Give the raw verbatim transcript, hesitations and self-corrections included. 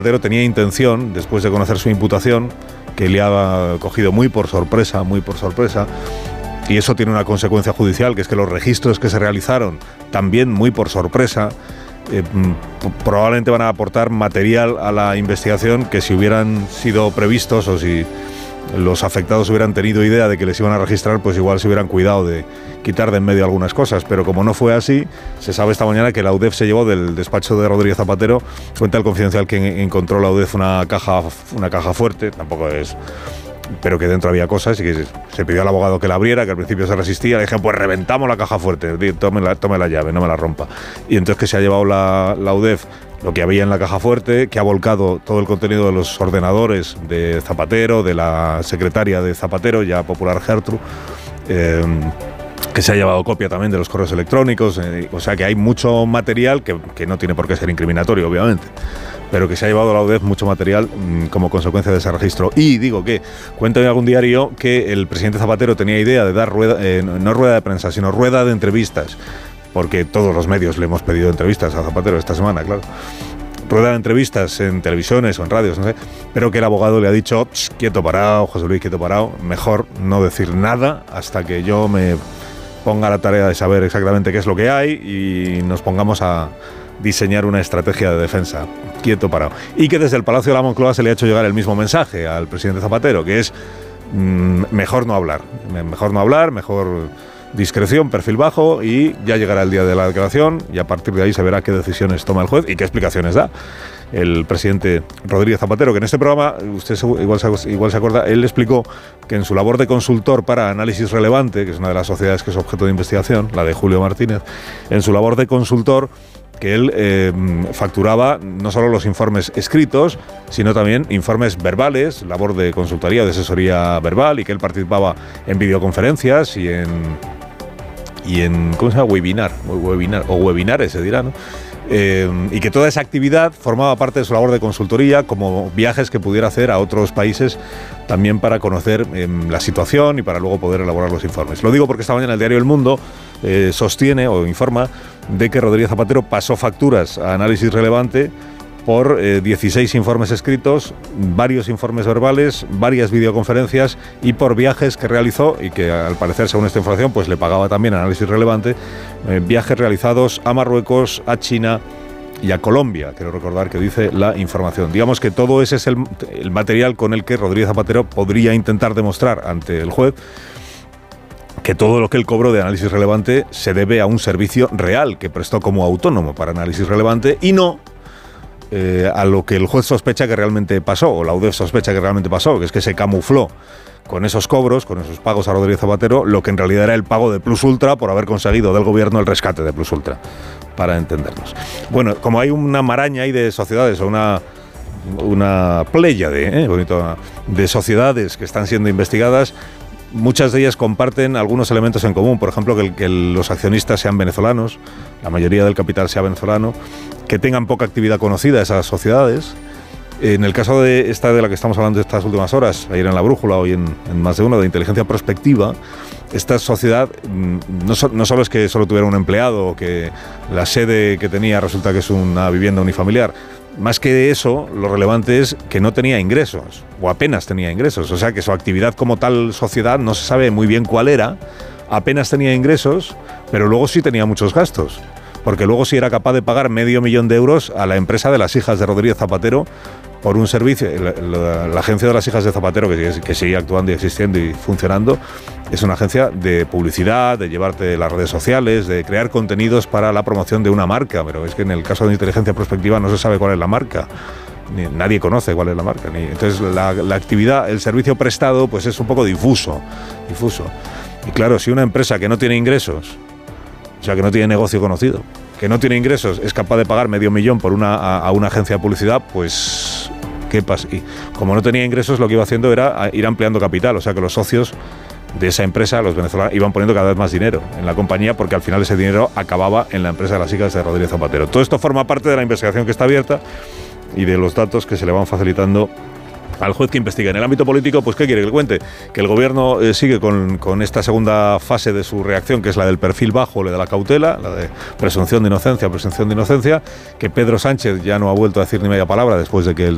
Zapatero tenía intención, después de conocer su imputación, que le ha cogido muy por sorpresa, muy por sorpresa, y eso tiene una consecuencia judicial, que es que los registros que se realizaron, también muy por sorpresa, eh, probablemente van a aportar material a la investigación que si hubieran sido previstos o si los afectados hubieran tenido idea de que les iban a registrar, pues igual se hubieran cuidado de quitar de en medio algunas cosas, pero como no fue así, se sabe esta mañana que la U D E F se llevó del despacho de Rodríguez Zapatero, cuenta el Confidencial que encontró la U D E F una caja, una caja fuerte, tampoco es, pero que dentro había cosas y que se pidió al abogado que la abriera, que al principio se resistía, le dijeron, pues reventamos la caja fuerte, tome la, tome la llave, no me la rompa. Y entonces que se ha llevado la, la U D E F lo que había en la caja fuerte, que ha volcado todo el contenido de los ordenadores de Zapatero, de la secretaria de Zapatero, ya popular Gertrude, eh, que se ha llevado copia también de los correos electrónicos, eh, o sea que hay mucho material que, que no tiene por qué ser incriminatorio, obviamente, pero que se ha llevado la U D E F mucho material mmm, como consecuencia de ese registro. Y digo que, cuenta en algún diario que el presidente Zapatero tenía idea de dar rueda, eh, no rueda de prensa, sino rueda de entrevistas, porque todos los medios le hemos pedido entrevistas a Zapatero esta semana, claro. Rueda de entrevistas en televisiones o en radios, no sé, pero que el abogado le ha dicho, quieto parado, José Luis, quieto parado, mejor no decir nada hasta que yo me ponga la tarea de saber exactamente qué es lo que hay y nos pongamos a diseñar una estrategia de defensa, quieto parado. Y que desde el Palacio de la Moncloa se le ha hecho llegar el mismo mensaje al presidente Zapatero, que es mmm, mejor no hablar, mejor no hablar, mejor discreción, perfil bajo, y ya llegará el día de la declaración y a partir de ahí se verá qué decisiones toma el juez y qué explicaciones da el presidente Rodríguez Zapatero, que en este programa, usted igual se, igual se acuerda, él explicó que en su labor de consultor para Análisis Relevante, que es una de las sociedades que es objeto de investigación, la de Julio Martínez, en su labor de consultor, que él eh, facturaba no solo los informes escritos, sino también informes verbales, labor de consultoría, de asesoría verbal, y que él participaba en videoconferencias y en, y en ¿cómo se llama? Webinar, webinar o webinares se dirá, ¿no? Eh, y que toda esa actividad formaba parte de su labor de consultoría, como viajes que pudiera hacer a otros países también para conocer eh, la situación y para luego poder elaborar los informes. Lo digo porque esta mañana el diario El Mundo eh, sostiene o informa de que Rodríguez Zapatero pasó facturas a Análisis Relevante por eh, dieciséis informes escritos, varios informes verbales, varias videoconferencias y por viajes que realizó y que al parecer, según esta información, pues le pagaba también Análisis Relevante, eh, viajes realizados a Marruecos, a China y a Colombia. Quiero recordar que dice la información. Digamos que todo ese es el, el material con el que Rodríguez Zapatero podría intentar demostrar ante el juez que todo lo que él cobró de Análisis Relevante se debe a un servicio real que prestó como autónomo para Análisis Relevante y no Eh, a lo que el juez sospecha que realmente pasó, o la U D E F sospecha que realmente pasó, que es que se camufló con esos cobros, con esos pagos a Rodríguez Zapatero, lo que en realidad era el pago de Plus Ultra por haber conseguido del gobierno el rescate de Plus Ultra, para entendernos. Bueno, como hay una maraña ahí de sociedades, o una, una pléyade, ¿eh? bonito, de sociedades que están siendo investigadas, muchas de ellas comparten algunos elementos en común, por ejemplo, que, el, que los accionistas sean venezolanos, la mayoría del capital sea venezolano, que tengan poca actividad conocida esas sociedades. En el caso de esta de la que estamos hablando de estas últimas horas, ayer en La Brújula, hoy en, en más de uno, de inteligencia prospectiva, esta sociedad no, so, no solo es que solo tuviera un empleado, o que la sede que tenía resulta que es una vivienda unifamiliar. Más que eso, lo relevante es que no tenía ingresos, o apenas tenía ingresos. O sea, que su actividad como tal sociedad no se sabe muy bien cuál era, apenas tenía ingresos, pero luego sí tenía muchos gastos. Porque luego sí era capaz de pagar medio millón de euros a la empresa de las hijas de Rodríguez Zapatero por un servicio. La, la, la agencia de las hijas de Zapatero, que, que sigue actuando y existiendo y funcionando, es una agencia de publicidad, de llevarte las redes sociales, de crear contenidos para la promoción de una marca. Pero es que en el caso de inteligencia prospectiva no se sabe cuál es la marca. Ni, nadie conoce cuál es la marca. Ni, entonces la, la actividad, el servicio prestado, pues es un poco difuso, difuso. Y claro, si una empresa que no tiene ingresos, o sea, que no tiene negocio conocido, que no tiene ingresos, es capaz de pagar medio millón por una, a, a una agencia de publicidad, pues ¿qué pasa? Y como no tenía ingresos, lo que iba haciendo era ir ampliando capital, o sea que los socios de esa empresa, los venezolanos, iban poniendo cada vez más dinero en la compañía, porque al final ese dinero acababa en la empresa de las hijas de Rodríguez Zapatero. Todo esto forma parte de la investigación que está abierta y de los datos que se le van facilitando al juez que investiga. En el ámbito político, pues ¿qué quiere que le cuente? Que el gobierno eh, sigue con, con esta segunda fase de su reacción, que es la del perfil bajo, la de la cautela, la de presunción de inocencia, presunción de inocencia, que Pedro Sánchez ya no ha vuelto a decir ni media palabra después de que el